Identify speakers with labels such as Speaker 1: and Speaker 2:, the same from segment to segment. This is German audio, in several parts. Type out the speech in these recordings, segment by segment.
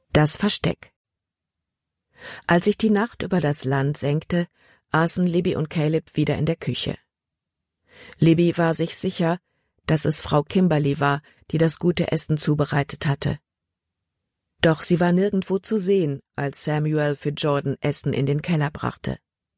Speaker 1: Das Versteck. Als sich die Nacht über das Land senkte, aßen Libby und Caleb wieder in der Küche. Libby war sich sicher, dass es Frau Kimberly war, die das gute Essen zubereitet hatte. Doch sie war nirgendwo zu sehen, als Samuel für Jordan Essen in den Keller brachte.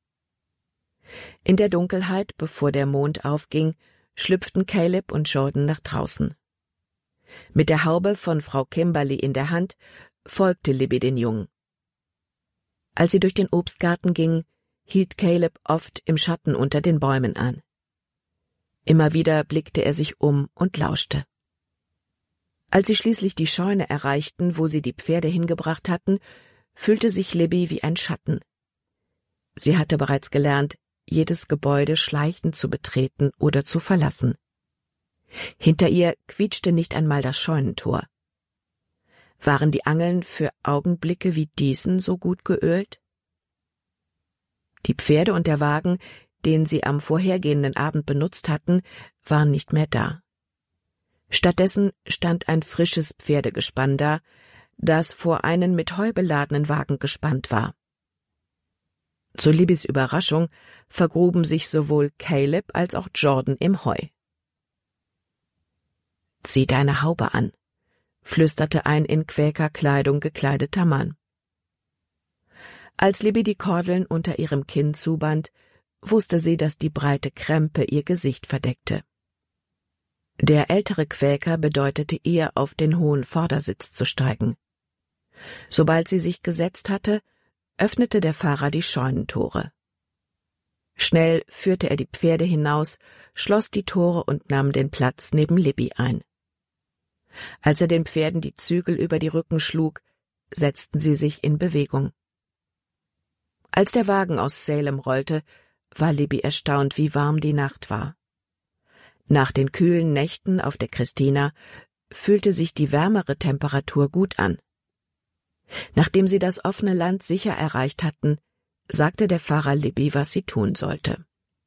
Speaker 1: In der Dunkelheit, bevor der Mond aufging, schlüpften Caleb und Jordan nach draußen. Mit der Haube von Frau Kimberly in der Hand folgte Libby den Jungen. Als sie durch den Obstgarten ging, hielt Caleb oft im Schatten unter den Bäumen an. Immer wieder blickte er sich um und lauschte. Als sie schließlich die Scheune erreichten, wo sie die Pferde hingebracht hatten, fühlte sich Libby wie ein Schatten. Sie hatte bereits gelernt, jedes Gebäude schleichend zu betreten oder zu verlassen. Hinter ihr quietschte nicht einmal das Scheunentor. Waren die Angeln für Augenblicke wie diesen so gut geölt? Die Pferde und der Wagen, den sie am vorhergehenden Abend benutzt hatten, waren nicht mehr da. Stattdessen stand ein frisches Pferdegespann da, das vor einen mit Heu beladenen Wagen gespannt war. Zu Libbys Überraschung vergruben sich sowohl Caleb als auch Jordan im Heu. »Zieh deine Haube an«, flüsterte ein in Quäkerkleidung gekleideter Mann. Als Libby die Kordeln unter ihrem Kinn zuband, wusste sie, dass die breite Krempe ihr Gesicht verdeckte. Der ältere Quäker bedeutete ihr, auf den hohen Vordersitz zu steigen. Sobald sie sich gesetzt hatte, öffnete der Fahrer die Scheunentore. Schnell führte er die Pferde hinaus, schloss die Tore und nahm den Platz neben Libby ein. Als er den Pferden die Zügel über die Rücken schlug, setzten sie sich in Bewegung. Als der Wagen aus Salem rollte, war Libby erstaunt, wie warm die Nacht war. Nach den kühlen Nächten auf der Christina fühlte sich die wärmere Temperatur gut an. Nachdem sie das offene Land sicher erreicht hatten, sagte der Fahrer Libby, was sie tun sollte.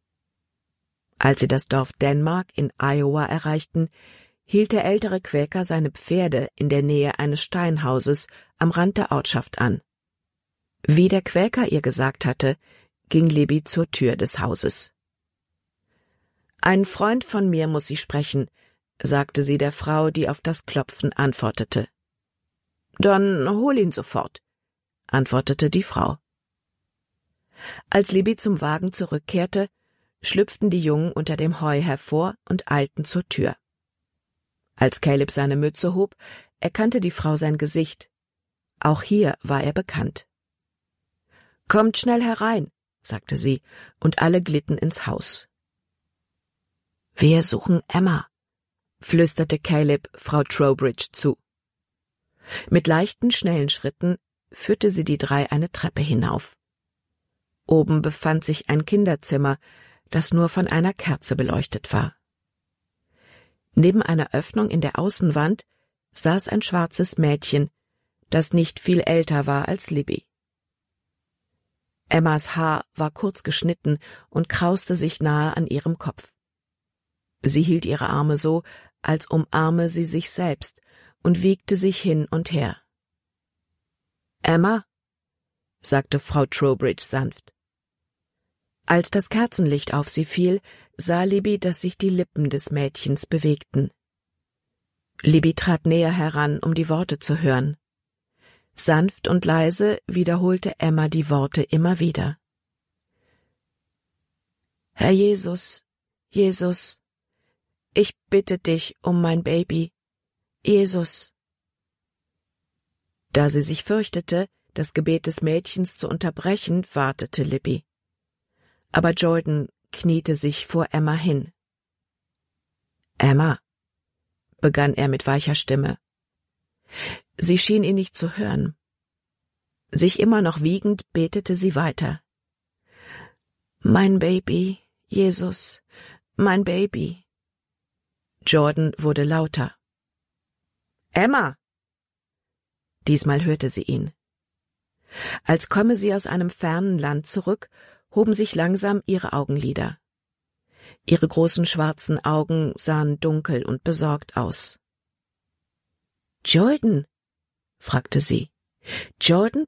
Speaker 1: Als sie das Dorf Denmark in Iowa erreichten, hielt der ältere Quäker seine Pferde in der Nähe eines Steinhauses am Rand der Ortschaft an. Wie der Quäker ihr gesagt hatte, ging Libby zur Tür des Hauses. »Ein Freund von mir muss Sie sprechen«, sagte sie der Frau, die auf das Klopfen antwortete. »Dann hol ihn sofort«, antwortete die Frau. Als Libby zum Wagen zurückkehrte, schlüpften die Jungen unter dem Heu hervor und eilten zur Tür. Als Caleb seine Mütze hob, erkannte die Frau sein Gesicht. Auch hier war er bekannt. »Kommt schnell herein«, sagte sie, und alle glitten ins Haus. »Wir suchen Emma«, flüsterte Caleb Frau Trowbridge zu. Mit leichten, schnellen Schritten führte sie die drei eine Treppe hinauf. Oben befand sich ein Kinderzimmer, das nur von einer Kerze beleuchtet war. Neben einer Öffnung in der Außenwand saß ein schwarzes Mädchen, das nicht viel älter war als Libby. Emmas Haar war kurz geschnitten und krauste sich nahe an ihrem Kopf. Sie hielt ihre Arme so, als umarme sie sich selbst, und wiegte sich hin und her. »Emma«, sagte Frau Trowbridge sanft. Als das Kerzenlicht auf sie fiel, sah Libby, dass sich die Lippen des Mädchens bewegten. Libby trat näher heran, um die Worte zu hören. Sanft und leise wiederholte Emma die Worte immer wieder. »Herr Jesus, Jesus, ich bitte dich um mein Baby, Jesus.« Da sie sich fürchtete, das Gebet des Mädchens zu unterbrechen, wartete Libby. Aber Jordan kniete sich vor Emma hin. »Emma«, begann er mit weicher Stimme. Sie schien ihn nicht zu hören. Sich immer noch wiegend, betete sie weiter. »Mein Baby, Jesus, mein Baby.« Jordan wurde lauter. »Emma!« Diesmal hörte sie ihn. Als komme sie aus einem fernen Land zurück, hoben sich langsam ihre Augenlider. Ihre großen schwarzen Augen sahen dunkel und besorgt aus. »Jordan«, fragte sie, Jordan